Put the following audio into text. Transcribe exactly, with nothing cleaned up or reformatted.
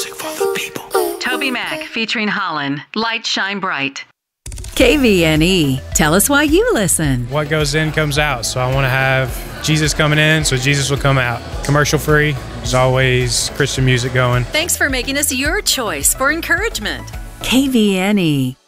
Toby Mac featuring Holland, Light Shine Bright. K V N E, tell us why you listen. What goes in comes out, so I want to have Jesus coming in, so Jesus will come out. Commercial free, there's always Christian music going. Thanks for making us your choice for encouragement. K V N E.